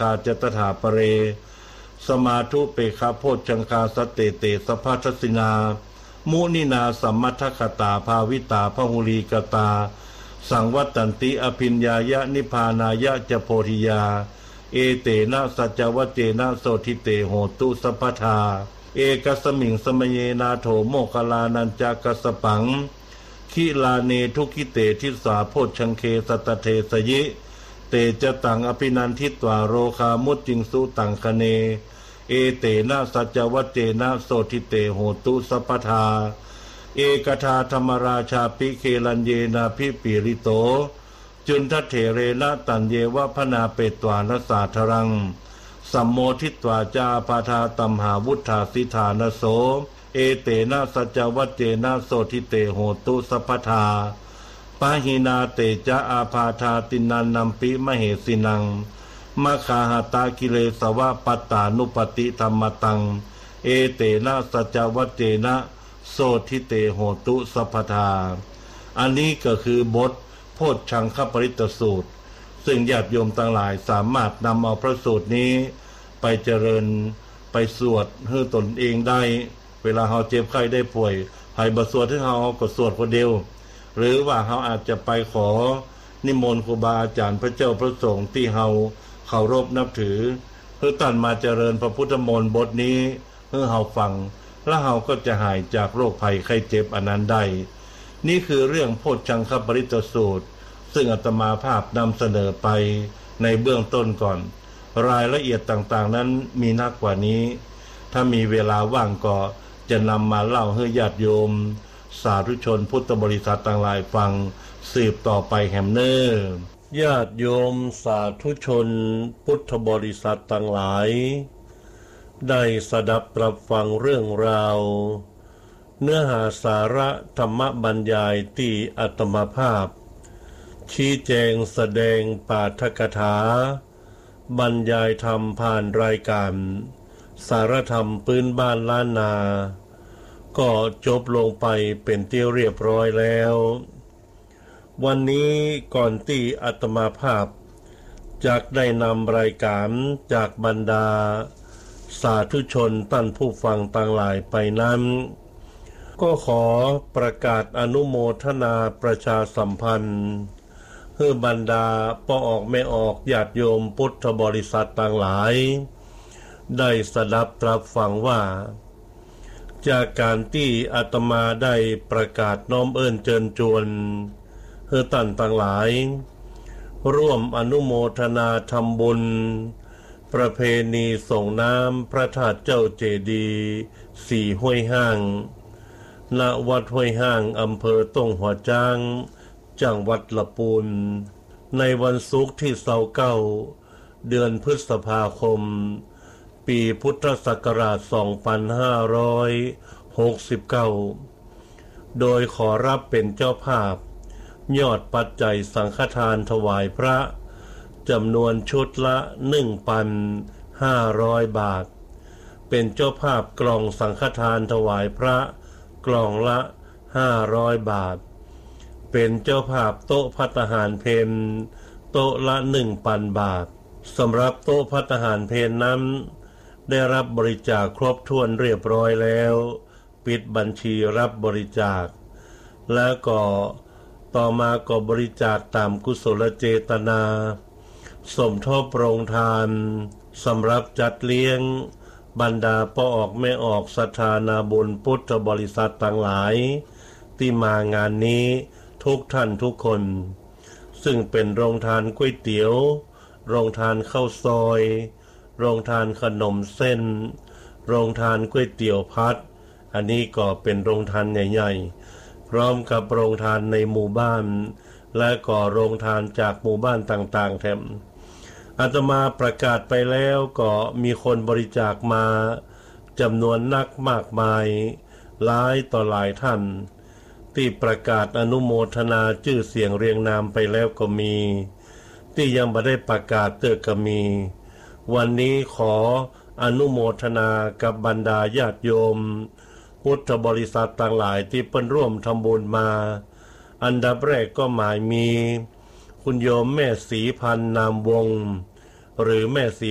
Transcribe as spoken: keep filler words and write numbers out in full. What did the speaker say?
คาเจตถาปเรสมาธุเปคาโพชังคาสเตเตสภัทสินามุนินาสัมมัทธคตาภาวิตาพหุลีกตาสังวัตตันติอภิญญายะนิพพานายะจโพธิยาเอเตนะสัจวัจเจนะโสทิเตโหตุสัพพทาเอกสมิงสมเยนาโถโมคลานันจักสปังขิลาเนทุกิเตทิสาโพชังเคสตเทสยิเตจตังอภินันทิตวาโรคามุจจิงสุตังคเนเอเตนะสัจวัจเจนะโสทิเตโหตุสัพพทาเอกทาธรรมราชาปิเคลันเยนาพิปิริโตจุนทเถเรนะตันเยวะพนาเปตวานสาธรังสัมโมทิตวาจาปาทาตัมหาวุฒาสิธานโสเอเตนะสัจวัจเจนะโสทิเตโหตุสัพพทาปะหินาเตจะอาพาธาตินันนัมปิมเหสินังมะคาหตากิเลสวะปัตตานุปติธรรมตังเอเตนะสัจวัจเจนะโสทิเตโหตุสัพพทาอันนี้ก็คือบทโพชฌังคปริตสูตรซึ่งญาติโยมทั้งหลายสามารถนำเอาพระสูตรนี้ไปเจริญไปสวดให้ตนเองได้เวลาเฮาเจ็บไข้ได้ป่วยให้บ่สวดให้เฮาก็สวดคนเดียวหรือว่าเฮาอาจจะไปขอนิมนต์ครูบาอาจารย์พระเจ้าพระสงฆ์ที่เฮาเคารพนับถือเพื่อตั้นมาเจริญพระพุทธมนต์บทนี้เพื่อเฮาฟังแล้วเฮาก็จะหายจากโรคภัยไข้เจ็บอันนั้นได้นี่คือเรื่องโพชฌังคปริตสูตรซึ่งอาตมาภาพนำเสนอไปในเบื้องต้นก่อนรายละเอียดต่างๆนั้นมีนักกว่านี้ถ้ามีเวลาว่างก็จะนำมาเล่าให้ญาติโยมสาธุชนพุทธบริษัทต่างหลายฟังสืบต่อไปแห่มเนอญาติโยมสาธุชนพุทธบริษัทต่างหลายได้สดับรับฟังเรื่องราวเนื้อหาสาระธรรมบรรยายที่อาตมาภาพชี้แจงแสดงปาฐกถาบรรยายธรรมผ่านรายการสารธรรมพื้นบ้านล้านนาก็จบลงไปเป็นที่เรียบร้อยแล้ววันนี้ก่อนที่อาตมาภาพจะได้นำรายการจากบรรดาสาธุชนท่านผู้ฟังต่างหลายไปนั้นก็ขอประกาศอนุโมทนาประชาสัมพันธ์เพื่อบรรดาพ่อออกแม่ออกญาติโยมพุทธบริษัทต่างหลายได้สดับรับฟังว่าจากการที่อาตมาได้ประกาศน้อมเอิ้นเชิญชวนเพื่อท่านต่างหลายร่วมอนุโมทนาทำบุญประเพณีส่งน้ำพระธาตุเจ้าเจดีย์สี่ห้วยห้างณวัดห้วยห้างอำเภอต้งหัวจ้างจังหวัดลำพูนในวันศุกร์ที่เสาเก้าเดือนพฤษภาคมปีพุทธศักราชสองพันห้าร้อยหกสิบเก้าโดยขอรับเป็นเจ้าภาพยอดปัจจัยสังฆทานถวายพระจำนวนชุดละ หนึ่งพันห้าร้อย บาทเป็นเจ้าภาพกล่องสังฆทานถวายพระกล่องละห้าร้อยบาทเป็นเจ้าภาพโต๊ะภัตตาหารเพลโต๊ะละ หนึ่งพัน บาทสำหรับโต๊ะภัตตาหารเพลนั้นได้รับบริจาคครบถ้วนเรียบร้อยแล้วปิดบัญชีรับบริจาคและก็ต่อมาก็บริจาคตามกุศลเจตนาสมทบโรงทานสำหรับจัดเลี้ยงบรรดาพ่อออกแม่ออกศรัทธานาบุญพุทธบริษัทต่างหลายที่มางานนี้ทุกท่านทุกคนซึ่งเป็นโรงทานก๋วยเตี๋ยวโรงทานข้าวซอยโรงทานขนมเส้นโรงทานก๋วยเตี๋ยวพัดอันนี้ก็เป็นโรงทานใหญ่ๆพร้อมกับโรงทานในหมู่บ้านและก็โรงทานจากหมู่บ้านต่างๆแถมอาตมาประกาศไปแล้วก็มีคนบริจาคมาจำนวนนักมากมายหลายต่อหลายท่านที่ประกาศอนุโมทนาชื่อเสียงเรียงนามไปแล้วก็มีที่ยังไม่ได้ประกาศเตอก็มีวันนี้ขออนุโมทนากับบรรดาญาติโยมพุทธบริษัทต่างหลายที่เพิ่นร่วมทำบุญมาอันดับแรกก็หมายมีคุณโยมแม่ศรีพันธ์นามวงศ์หรือแม่ศรี